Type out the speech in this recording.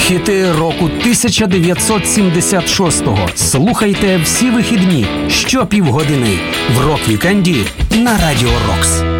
Хіти року 1976-го. Слухайте всі вихідні щопівгодини в рок-вікенді на Радіо Рокс.